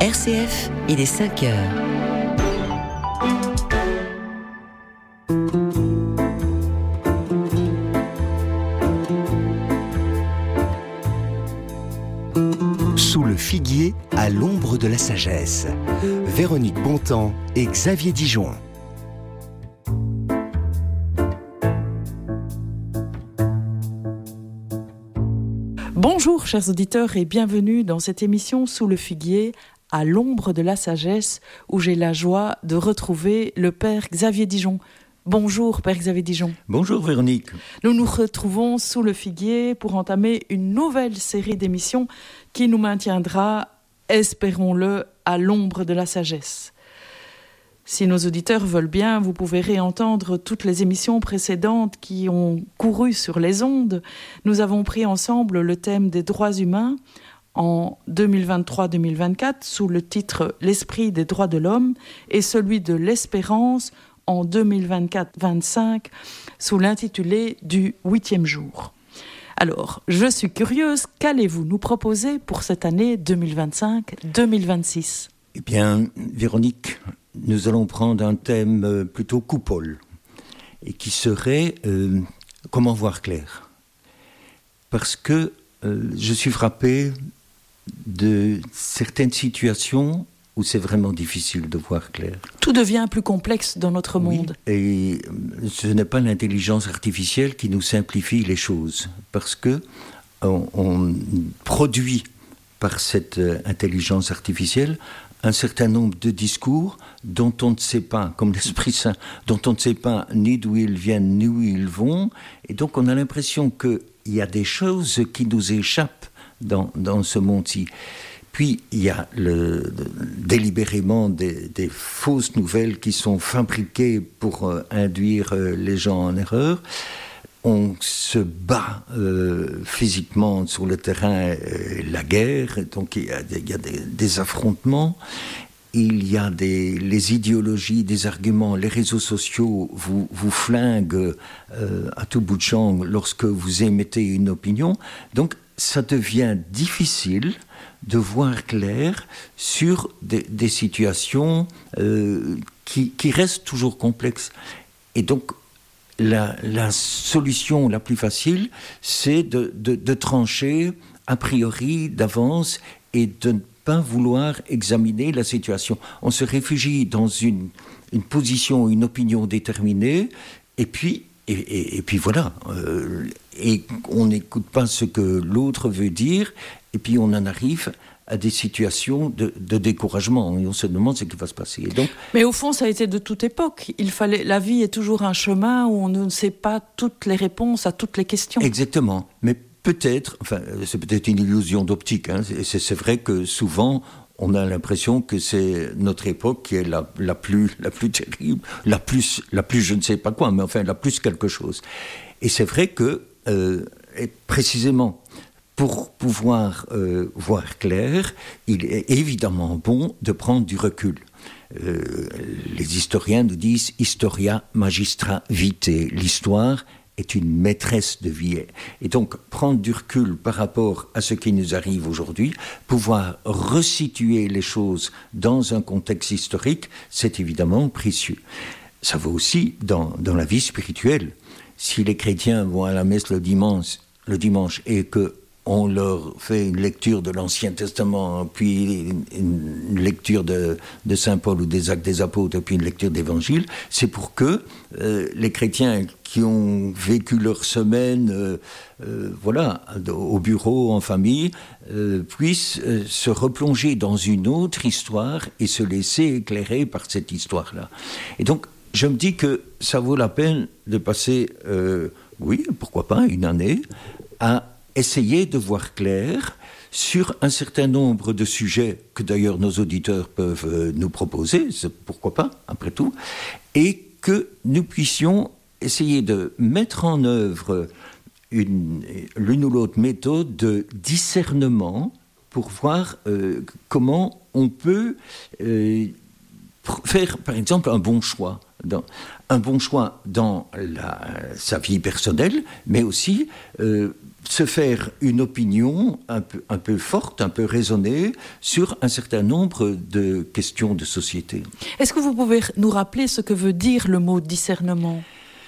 RCF, il est 5 heures. Sous le figuier, à l'ombre de la sagesse. Véronique Bontemps et Xavier Dijon. Bonjour chers auditeurs et bienvenue dans cette émission Sous le figuier, à l'ombre de la sagesse, où j'ai la joie de retrouver le Père Xavier Dijon. Bonjour Père Xavier Dijon. Bonjour Véronique. Nous nous retrouvons sous le figuier pour entamer une nouvelle série d'émissions qui nous maintiendra, espérons-le, à l'ombre de la sagesse. Si nos auditeurs veulent bien, vous pouvez réentendre toutes les émissions précédentes qui ont couru sur les ondes. Nous avons pris ensemble le thème des droits humains en 2023-2024 sous le titre « L'esprit des droits de l'homme » et celui de l'espérance en 2024-25 sous l'intitulé du 8e jour. Alors, je suis curieuse, qu'allez-vous nous proposer pour cette année 2025-2026 ? Eh bien, Véronique, nous allons prendre un thème plutôt coupole et qui serait comment voir clair. Parce que je suis frappé de certaines situations où c'est vraiment difficile de voir clair. Tout devient plus complexe dans notre monde. Oui, et ce n'est pas l'intelligence artificielle qui nous simplifie les choses, parce que on produit par cette intelligence artificielle un certain nombre de discours dont on ne sait pas, comme l'Esprit Saint, dont on ne sait pas ni d'où ils viennent, ni où ils vont, et donc on a l'impression qu'il y a des choses qui nous échappent dans ce monde-ci. Puis, il y a délibérément des fausses nouvelles qui sont fabriquées pour induire les gens en erreur. On se bat physiquement sur le terrain, la guerre, donc il y a des affrontements. Il y a les idéologies, des arguments, les réseaux sociaux vous flinguent à tout bout de champ lorsque vous émettez une opinion. Donc, ça devient difficile de voir clair sur des situations qui restent toujours complexes. Et donc, la solution la plus facile, c'est de trancher a priori d'avance et de ne pas vouloir examiner la situation. On se réfugie dans une position, une opinion déterminée, et puis voilà. Et on n'écoute pas ce que l'autre veut dire, et puis on en arrive à des situations de découragement, et on se demande ce qui va se passer. Et donc, mais au fond, ça a été de toute époque. La vie est toujours un chemin où on ne sait pas toutes les réponses à toutes les questions. Exactement. Mais peut-être, c'est peut-être une illusion d'optique, hein. C'est vrai que souvent, on a l'impression que c'est notre époque qui est la plus terrible, la plus je ne sais pas quoi, mais enfin la plus quelque chose. Et c'est vrai que, précisément, pour pouvoir voir clair, il est évidemment bon de prendre du recul. Les historiens nous disent « historia magistra vitae », l'histoire est une maîtresse de vie. Et donc, prendre du recul par rapport à ce qui nous arrive aujourd'hui, pouvoir resituer les choses dans un contexte historique, c'est évidemment précieux. Ça vaut aussi dans la vie spirituelle. Si les chrétiens vont à la messe le dimanche et qu'on leur fait une lecture de l'Ancien Testament, puis une lecture de Saint Paul ou des Actes des Apôtres, puis une lecture d'Évangile, c'est pour que les chrétiens qui ont vécu leur semaine au bureau, en famille, puissent se replonger dans une autre histoire et se laisser éclairer par cette histoire-là. Et donc, je me dis que ça vaut la peine de passer, pourquoi pas, une année, à essayer de voir clair sur un certain nombre de sujets que d'ailleurs nos auditeurs peuvent nous proposer, pourquoi pas, après tout, et que nous puissions essayer de mettre en œuvre l'une ou l'autre méthode de discernement pour voir comment on peut faire, par exemple, un bon choix dans sa vie personnelle, mais aussi se faire une opinion un peu forte, un peu raisonnée sur un certain nombre de questions de société. Est-ce que vous pouvez nous rappeler ce que veut dire le mot discernement ?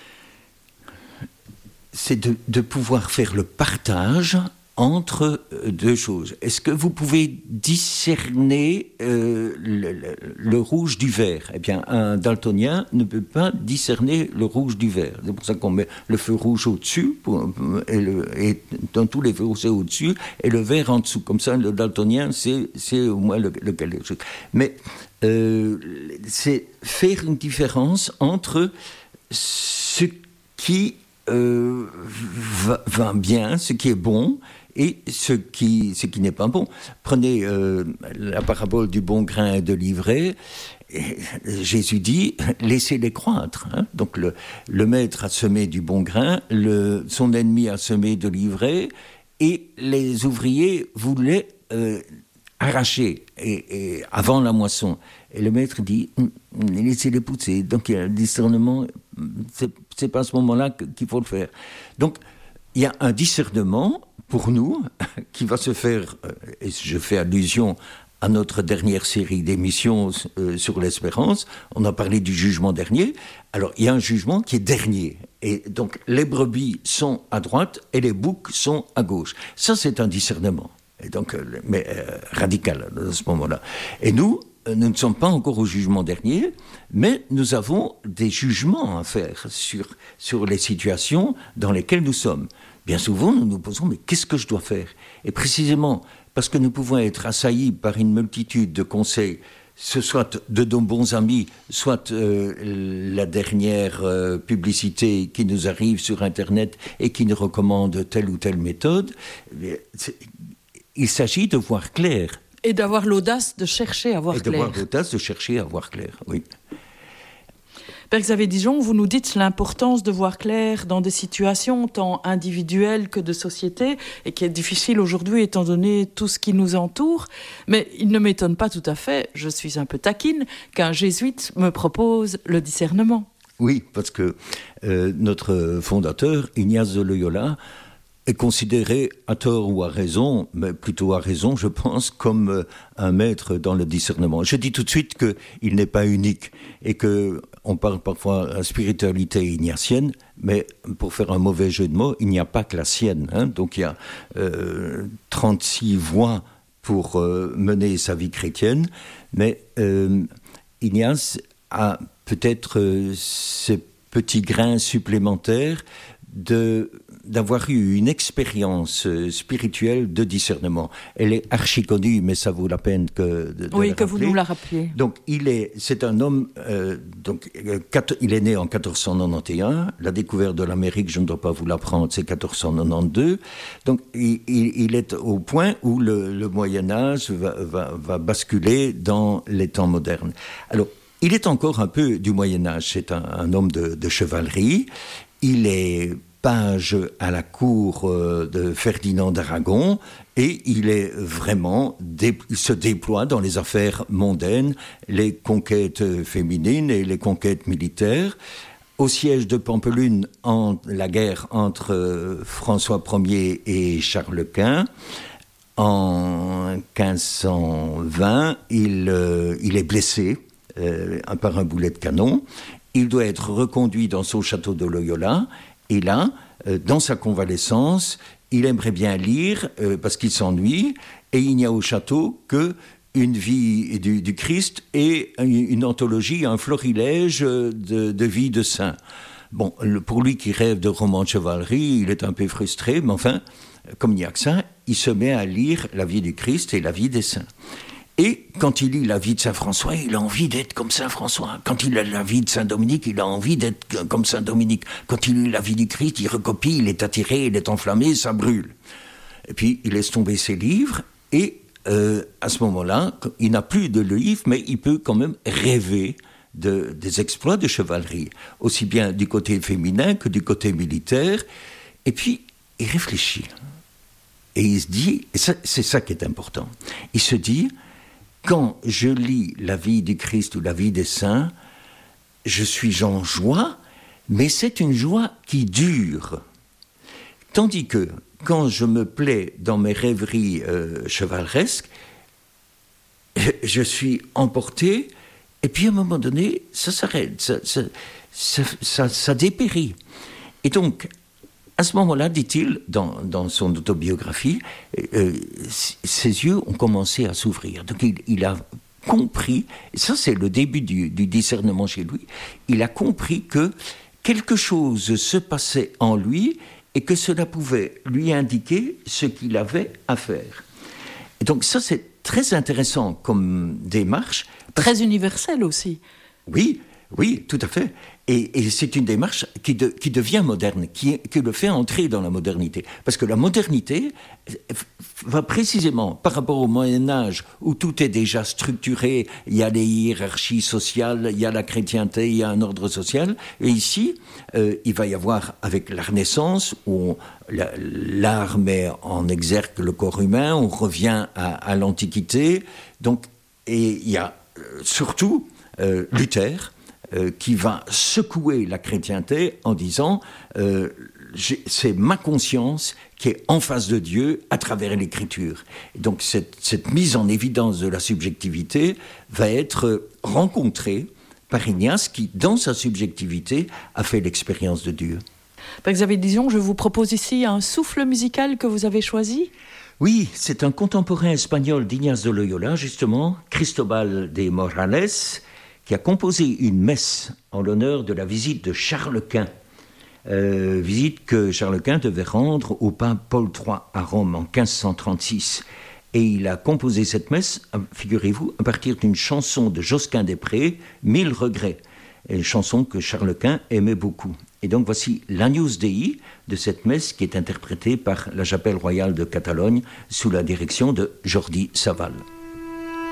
C'est de pouvoir faire le partage entre deux choses. Est-ce que vous pouvez discerner le rouge du vert ? Eh bien, un daltonien ne peut pas discerner le rouge du vert. C'est pour ça qu'on met le feu rouge au-dessus, et dans tous les feux rouges au-dessus, et le vert en dessous. Comme ça, le daltonien sait au moins lequel est le truc. Mais c'est faire une différence entre ce qui va bien, ce qui est bon, et ce qui n'est pas bon. Prenez la parabole du bon grain et de l'ivraie. Jésus dit, laissez-les croître. Hein. Donc le maître a semé du bon grain, son ennemi a semé de l'ivraie, et les ouvriers voulaient arracher et avant la moisson. Et le maître dit, laissez-les pousser. Donc il y a un discernement, c'est pas à ce moment-là qu'il faut le faire. Donc il y a un discernement pour nous qui va se faire, et je fais allusion à notre dernière série d'émissions sur l'espérance, on a parlé du jugement dernier. Alors il y a un jugement qui est dernier, et donc les brebis sont à droite et les boucs sont à gauche. Ça c'est un discernement, et donc, mais radical à ce moment-là. Et nous ne sommes pas encore au jugement dernier, mais nous avons des jugements à faire sur les situations dans lesquelles nous sommes. Bien souvent, nous nous posons, mais qu'est-ce que je dois faire ? Et précisément, parce que nous pouvons être assaillis par une multitude de conseils, ce soit de nos bons amis, soit la dernière publicité qui nous arrive sur Internet et qui nous recommande telle ou telle méthode, il s'agit de voir clair. Et d'avoir l'audace de chercher à voir clair. Et d'avoir l'audace de chercher à voir clair, oui. Père Xavier Dijon, vous nous dites l'importance de voir clair dans des situations tant individuelles que de société, et qui est difficile aujourd'hui étant donné tout ce qui nous entoure. Mais il ne m'étonne pas tout à fait, je suis un peu taquine, qu'un jésuite me propose le discernement. Oui, parce que notre fondateur, Ignace de Loyola, est considéré, à tort ou à raison, mais plutôt à raison, je pense, comme un maître dans le discernement. Je dis tout de suite qu'il n'est pas unique et qu'on parle parfois de spiritualité ignatienne, mais pour faire un mauvais jeu de mots, il n'y a pas que la sienne. Hein. Donc il y a 36 voies pour mener sa vie chrétienne, mais Ignace a peut-être ce petit grain supplémentaire d'avoir eu une expérience spirituelle de discernement. Elle est archi connue, mais ça vaut la peine de oui, la que rappeler. vous nous la rappeliez. Donc, c'est un homme, il est né en 1491, la découverte de l'Amérique, je ne dois pas vous l'apprendre, c'est 1492. Donc, il est au point où le Moyen-Âge va basculer dans les temps modernes. Alors, il est encore un peu du Moyen-Âge, c'est un homme de chevalerie. Il est page à la cour de Ferdinand d'Aragon et il est vraiment, il se déploie dans les affaires mondaines, les conquêtes féminines et les conquêtes militaires. Au siège de Pampelune, la guerre entre François Ier et Charles Quint, en 1520, il est blessé par un boulet de canon. Il doit être reconduit dans son château de Loyola. Et là, dans sa convalescence, il aimerait bien lire, parce qu'il s'ennuie, et il n'y a au château qu'une vie du Christ et une anthologie, un florilège de vie de saints. Bon, pour lui qui rêve de romans de chevalerie, il est un peu frustré, mais enfin, comme il n'y a que ça, il se met à lire la vie du Christ et la vie des saints. Et quand il lit la vie de Saint-François, il a envie d'être comme Saint-François. Quand il lit la vie de Saint-Dominique, il a envie d'être comme Saint-Dominique. Quand il lit la vie du Christ, il recopie, il est attiré, il est enflammé, ça brûle. Et puis, il laisse tomber ses livres, et à ce moment-là, il n'a plus de livres, mais il peut quand même rêver des exploits de chevalerie, aussi bien du côté féminin que du côté militaire. Et puis, il réfléchit. Et il se dit, et c'est ça qui est important, il se dit... Quand je lis la vie du Christ ou la vie des saints, je suis en joie, mais c'est une joie qui dure. Tandis que quand je me plais dans mes rêveries chevaleresques, je suis emporté, et puis à un moment donné, ça s'arrête, ça dépérit. Et donc, à ce moment-là, dit-il, dans son autobiographie, ses yeux ont commencé à s'ouvrir. Donc il a compris, et ça c'est le début du discernement chez lui, il a compris que quelque chose se passait en lui et que cela pouvait lui indiquer ce qu'il avait à faire. Et donc ça c'est très intéressant comme démarche. Très universelle aussi. Oui, tout à fait. Et c'est une démarche qui devient moderne, qui le fait entrer dans la modernité. Parce que la modernité va précisément, par rapport au Moyen-Âge, où tout est déjà structuré, il y a les hiérarchies sociales, il y a la chrétienté, il y a un ordre social. Et ici, il va y avoir, avec la Renaissance, où l'art met en exergue le corps humain, on revient à l'Antiquité. Donc, et il y a surtout Luther, qui va secouer la chrétienté en disant c'est ma conscience qui est en face de Dieu à travers l'écriture. Et donc cette mise en évidence de la subjectivité va être rencontrée par Ignace qui, dans sa subjectivité, a fait l'expérience de Dieu. Père Xavier Dizon, je vous propose ici un souffle musical que vous avez choisi. Oui, c'est un contemporain espagnol d'Ignace de Loyola, justement, Cristobal de Morales, qui a composé une messe en l'honneur de la visite de Charles Quint, visite que Charles Quint devait rendre au pape Paul III à Rome en 1536. Et il a composé cette messe, figurez-vous, à partir d'une chanson de Josquin-des-Prés, « 1000 regrets », une chanson que Charles Quint aimait beaucoup. Et donc voici l'Agnus Dei de cette messe qui est interprétée par la Chapelle royale de Catalogne sous la direction de Jordi Savall.